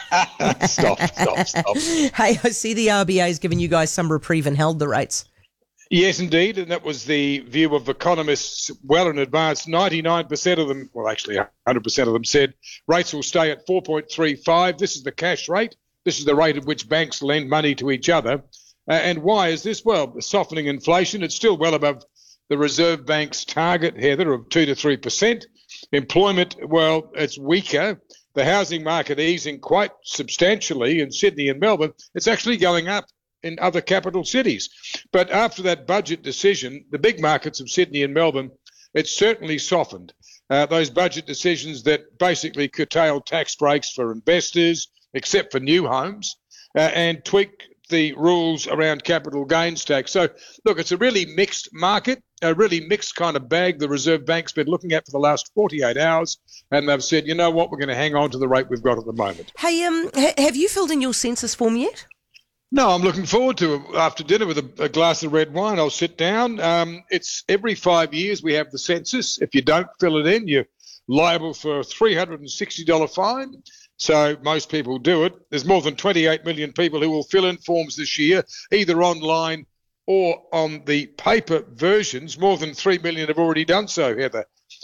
Stop. Hey, I see the RBA's given you guys some reprieve and held the rates. Yes, indeed, and that was the view of economists well in advance. 99% of them, well, actually 100% of them said rates will stay at 4.35. This is the cash rate. This is the rate at which banks lend money to each other. And why is this? Well, softening inflation. It's still well above the Reserve Bank's target, Heather, of 2 to 3%. Employment, well, it's weaker. The housing market easing quite substantially in Sydney and Melbourne. It's actually going up in other capital cities. But after that budget decision, the big markets of Sydney and Melbourne, it's certainly softened. Those budget decisions that basically curtail tax breaks for investors, except for new homes, and tweak the rules around capital gains tax. So, look, it's a really mixed market, a really mixed kind of bag the Reserve Bank's been looking at for the last 48 hours, and they've said, you know what, we're going to hang on to the rate we've got at the moment. Hey, have you filled in your census form yet? No, I'm looking forward to it. After dinner with a glass of red wine, I'll sit down. It's every 5 years we have the census. If you don't fill it in, you're liable for a $360 fine. So most people do it. There's more than 28 million people who will fill in forms this year, either online or on the paper versions. More than 3 million have already done so, Heather.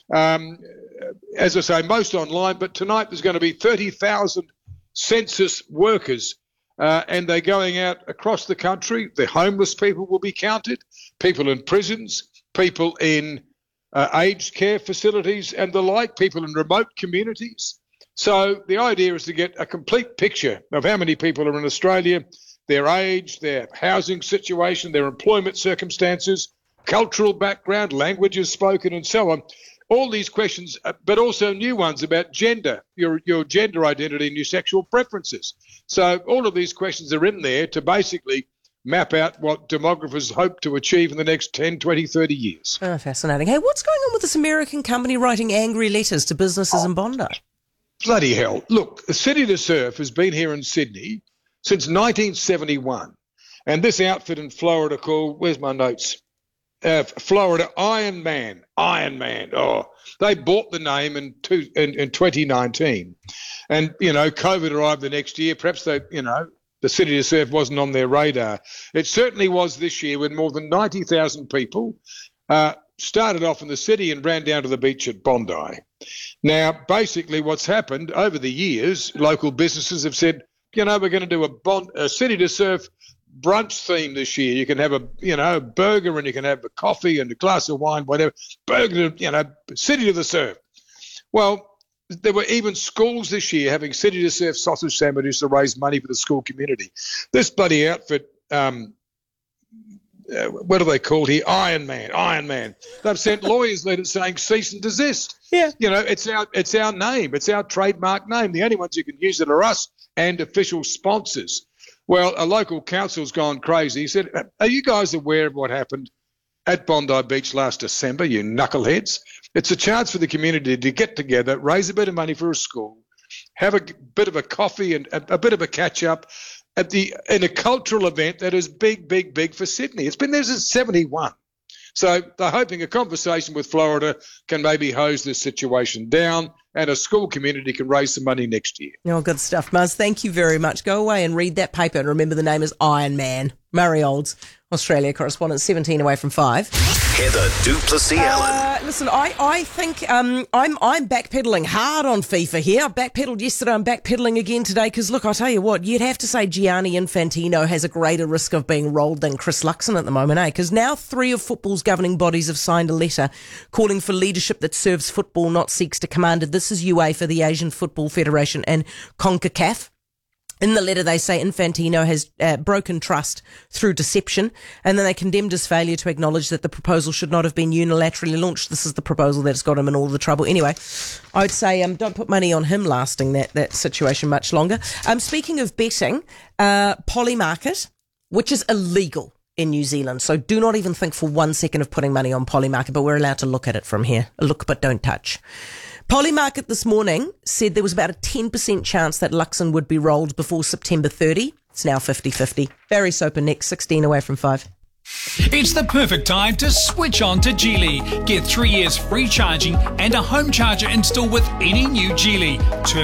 As I say, most online, but tonight there's going to be 30,000 census workers. And they're going out across the country. The homeless people will be counted, people in prisons, people in aged care facilities and the like, people in remote communities. So the idea is to get a complete picture of how many people are in Australia, their age, their housing situation, their employment circumstances, cultural background, languages spoken and so on. All these questions, but also new ones about gender, your gender identity and your sexual preferences. So all of these questions are in there to basically map out what demographers hope to achieve in the next 10, 20, 30 years. Oh, fascinating. Hey, what's going on with this American company writing angry letters to businesses in Bondi? Bloody hell. Look, the City to Surf has been here in Sydney since 1971. And this outfit in Florida called, where's my notes? Florida Ironman. Oh, they bought the name in 2019. And, COVID arrived the next year. Perhaps the City to Surf wasn't on their radar. It certainly was this year when more than 90,000 people started off in the city and ran down to the beach at Bondi. Now, basically what's happened over the years, local businesses have said, we're going to do a City to Surf brunch theme this year. You can have a burger and you can have a coffee and a glass of wine, whatever. Burger, City to the Surf. Well, there were even schools this year having City to Surf sausage sandwiches to raise money for the school community. This bloody outfit, what are they called here? Iron Man. They've sent lawyers letters saying cease and desist. Yeah. It's our name. It's our trademark name. The only ones who can use it are us and official sponsors. Well, a local council's gone crazy. He said, are you guys aware of what happened at Bondi Beach last December, you knuckleheads? It's a chance for the community to get together, raise a bit of money for a school, have a bit of a coffee and a bit of a catch-up in a cultural event that is big for Sydney. It's been there since 71. So they're hoping a conversation with Florida can maybe hose this situation down and a school community can raise some money next year. Oh, good stuff, Muzz. Thank you very much. Go away and read that paper and remember the name is Iron Man. Murray Olds, Australia correspondent, 17 away from 5. Heather du Plessis-Allen. Listen, I think I'm backpedaling hard on FIFA here. I backpedaled yesterday, I'm backpedaling again today because, look, I'll tell you what, you'd have to say Gianni Infantino has a greater risk of being rolled than Chris Luxon at the moment, eh? Because now 3 of football's governing bodies have signed a letter calling for leadership that serves football, not seeks to command it. This is UEFA, the Asian Football Federation, and CONCACAF. In the letter, they say Infantino has broken trust through deception, and then they condemned his failure to acknowledge that the proposal should not have been unilaterally launched. This is the proposal that's got him in all the trouble. Anyway, I would say don't put money on him lasting that situation much longer. Speaking of betting, Polymarket, which is illegal in New Zealand, so do not even think for 1 second of putting money on Polymarket, but we're allowed to look at it from here. Look, but don't touch. Polymarket this morning said there was about a 10% chance that Luxon would be rolled before September 30. It's now 50-50. Barry Soper next, 16 away from 5. It's the perfect time to switch on to Geely. Get 3 years free charging and a home charger installed with any new Geely.